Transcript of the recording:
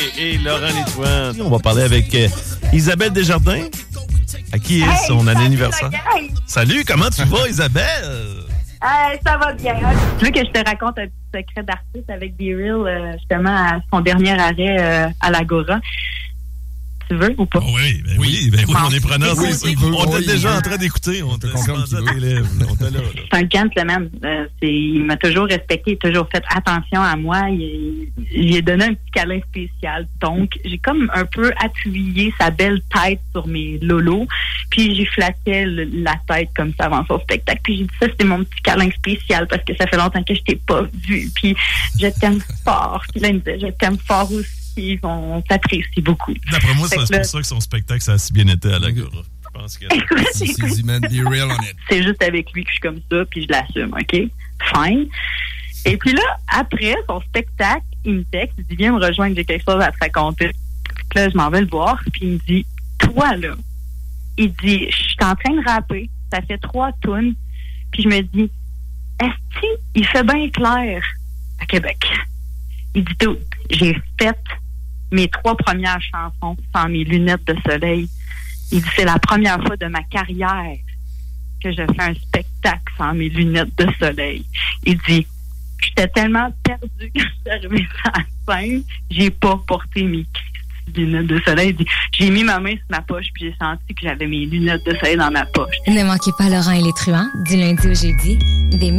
et Laurent Létruant. On va parler avec Isabelle Desjardins, à qui est son année anniversaire. Salut, comment tu vas, Isabelle? Ça va bien. Tu veux que je te raconte un petit secret d'artiste avec B-Real, justement, à son dernier arrêt à l'Agora? Tu veux ou pas? Oh oui, oui, on est preneurs. On était déjà en train d'écouter. On te confirme qu'il veut. C'est un gentleman. Il m'a toujours respecté, toujours fait attention à moi. Il a donné un petit câlin spécial. Donc, j'ai comme un peu appuyé sa belle tête sur mes lolos. Puis, j'ai flatté la tête comme ça avant son spectacle. Puis, j'ai dit ça, c'était mon petit câlin spécial parce que ça fait longtemps que je t'ai pas vu. Puis, je t'aime fort. Puis là, il me disait, je t'aime fort aussi. On t'apprécie beaucoup. D'après moi, c'est pour ça que son spectacle, ça a si bien été à l'Agora. Je pense que c'est juste avec lui que je suis comme ça, puis je l'assume, OK? Fine. Et puis là, après son spectacle, il me texte, il dit, viens me rejoindre, j'ai quelque chose à te raconter. Puis là, je m'en vais le voir, puis il me dit, toi, là, il dit, je suis en train de rapper, ça fait 3 tunes, puis je me dis, est-ce qu'il fait bien clair à Québec? Il dit, j'ai fait mes 3 premières chansons sans mes lunettes de soleil. Il dit, c'est la première fois de ma carrière que je fais un spectacle sans mes lunettes de soleil. Il dit, j'étais tellement perdue quand je suis arrivée sur la scène, j'ai pas porté mes lunettes de soleil. Il dit, j'ai mis ma main sur ma poche puis j'ai senti que j'avais mes lunettes de soleil dans ma poche. Ne manquez pas Laurent et les Truands, du lundi au jeudi, dès